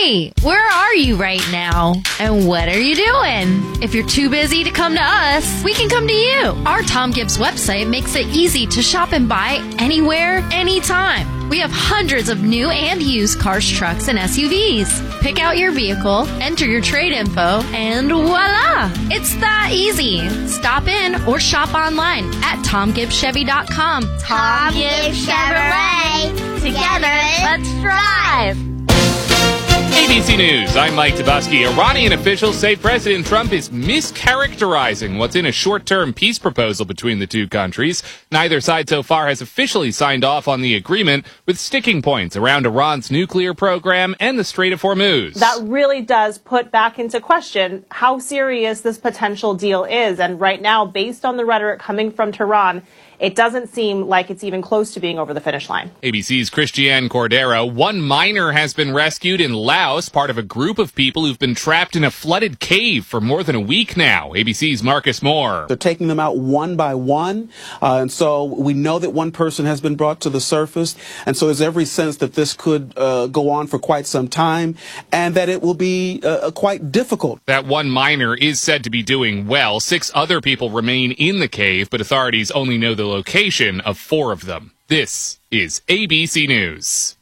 Hey, where are you right now? And what are you doing? If you're too busy to come to us, we can come to you. Our Tom Gibbs website makes it easy to shop and buy anywhere, anytime. We have hundreds of new and used cars, trucks, and SUVs. Pick out your vehicle, enter your trade info, and voila! It's that easy. Stop in or shop online at TomGibbsChevy.com. Tom Gibbs Chevrolet. Together, let's drive. ABC News, I'm Mike Tabusky. Iranian officials say President Trump is mischaracterizing what's in a short-term peace proposal between the two countries. Neither side so far has officially signed off on the agreement, with sticking points around Iran's nuclear program and the Strait of Hormuz. That really does put back into question how serious this potential deal is. And right now, based on the rhetoric coming from Tehran, it doesn't seem like it's even close to being over the finish line. ABC's Christiane Cordero. One miner has been rescued in Laos, part of a group of people who've been trapped in a flooded cave for more than a week now. ABC's Marcus Moore. They're taking them out one by one, and so we know that one person has been brought to the surface, and so there's every sense that this could go on for quite some time, and that it will be quite difficult. That one miner is said to be doing well. 6 other people remain in the cave, but authorities only know the location of 4 of them. This is ABC News.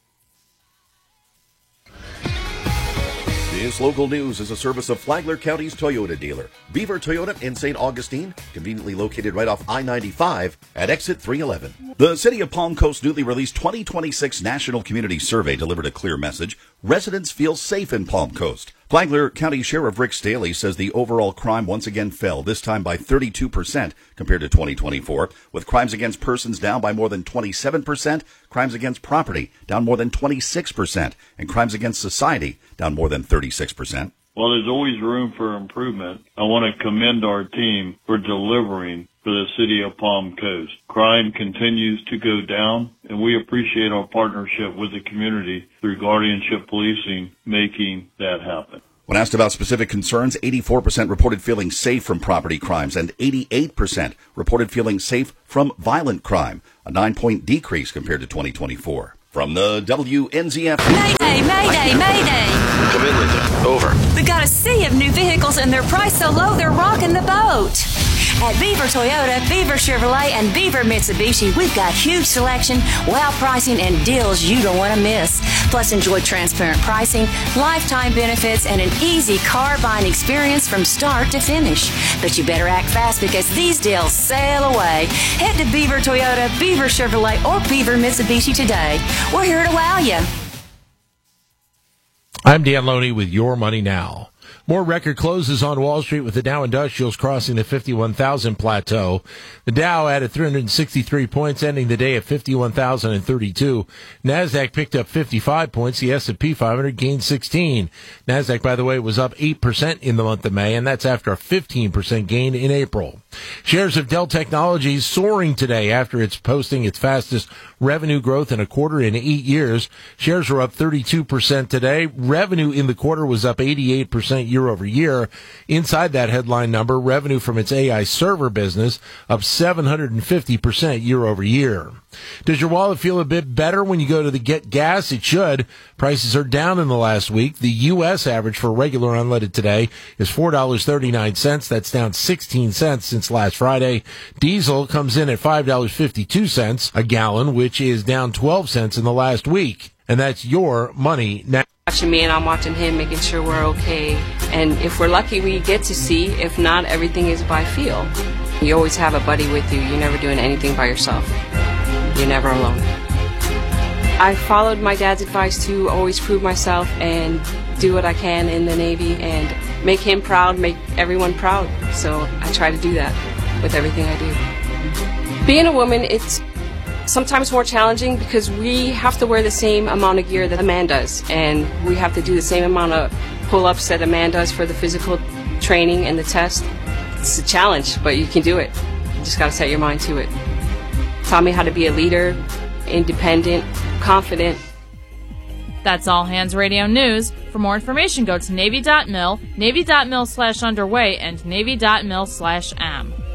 This local news is a service of Flagler County's Toyota dealer, Beaver Toyota in St. Augustine, conveniently located right off I-95 at exit 311. The City of Palm Coast newly released 2026 National Community Survey delivered a clear message. Residents feel safe in Palm Coast. Flagler County Sheriff Rick Staley says the overall crime once again fell, this time by 32% compared to 2024, with crimes against persons down by more than 27%, crimes against property down more than 26%, and crimes against society down more than 36%. Well, there's always room for improvement. I want to commend our team for delivering for the City of Palm Coast. Crime continues to go down, and we appreciate our partnership with the community through guardianship policing, making that happen. When asked about specific concerns, 84% reported feeling safe from property crimes and 88% reported feeling safe from violent crime, a 9-point decrease compared to 2024. From the WNZF. Mayday, mayday, mayday. Come in, Linda. Over. We got a sea of new vehicles and they're priced so low they're rocking the boat. At Beaver Toyota, Beaver Chevrolet, and Beaver Mitsubishi, we've got huge selection, wow pricing, and deals you don't want to miss. Plus, enjoy transparent pricing, lifetime benefits, and an easy car buying experience from start to finish. But you better act fast because these deals sail away. Head to Beaver Toyota, Beaver Chevrolet, or Beaver Mitsubishi today. We're here to wow you. I'm Dan Loney with Your Money Now. More record closes on Wall Street with the Dow Industrials crossing the 51,000 plateau. The Dow added 363 points, ending the day at 51,032. NASDAQ picked up 55 points. The S&P 500 gained 16. NASDAQ, by the way, was up 8% in the month of May, and that's after a 15% gain in April. Shares of Dell Technologies soaring today after it's posting its fastest revenue growth in a quarter in 8 years. Shares were up 32% today. Revenue in the quarter was up 88% year over year. Inside that headline number, revenue from its AI server business up 750% year over year. Does your wallet feel a bit better when you go to the get gas? It should. Prices are down in the last week. The U.S. average for regular unleaded today is $4.39. That's down 16 cents since last Friday. Diesel comes in at $5.52 a gallon, which is down 12 cents in the last week. And that's Your Money Now. Watching me and I'm watching him, making sure we're okay. And if we're lucky, we get to see. If not, everything is by feel. You always have a buddy with you. You're never doing anything by yourself. You're never alone. I followed my dad's advice to always prove myself and do what I can in the Navy and make him proud, make everyone proud. So I try to do that with everything I do. Being a woman, it's sometimes more challenging because we have to wear the same amount of gear that a man does, and we have to do the same amount of pull-ups that a man does for the physical training and the test. It's a challenge, but you can do it. You just got to set your mind to it. Taught me how to be a leader, independent, confident. That's All Hands Radio News. For more information, go to Navy.mil, Navy.mil/underway, and Navy.mil/am.